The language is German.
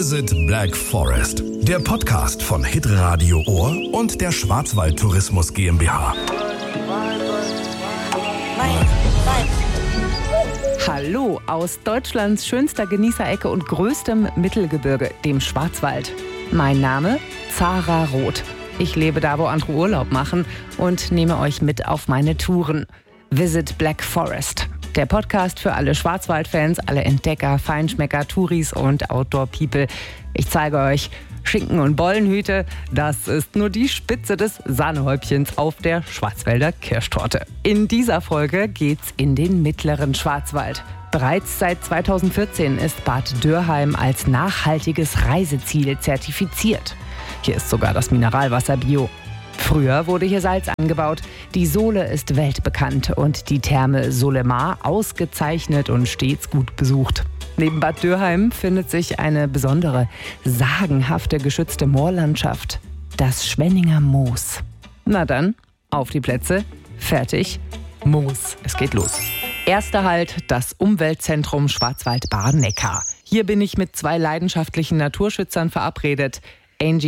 Visit Black Forest, der Podcast von Hitradio Ohr und der Schwarzwald Tourismus GmbH. Hallo aus Deutschlands schönster Genießerecke und größtem Mittelgebirge, dem Schwarzwald. Mein Name? Zara Roth. Ich lebe da, wo andere Urlaub machen und nehme euch mit auf meine Touren. Visit Black Forest. Der Podcast für alle Schwarzwaldfans, alle Entdecker, Feinschmecker, Touris und Outdoor-People. Ich zeige euch Schinken und Bollenhüte. Das ist nur die Spitze des Sahnehäubchens auf der Schwarzwälder Kirschtorte. In dieser Folge geht's in den mittleren Schwarzwald. Bereits seit 2014 ist Bad Dürrheim als nachhaltiges Reiseziel zertifiziert. Hier ist sogar das Mineralwasser bio. Früher wurde hier Salz angebaut. Die Sohle ist weltbekannt und die Therme Solemar ausgezeichnet und stets gut besucht. Neben Bad Dürrheim findet sich eine besondere, sagenhafte geschützte Moorlandschaft, das Schwenninger Moos. Na dann, auf die Plätze, fertig, Moos. Es geht los. Erster Halt, das Umweltzentrum Schwarzwald-Baar-Neckar. Hier bin ich mit 2 leidenschaftlichen Naturschützern verabredet. Angie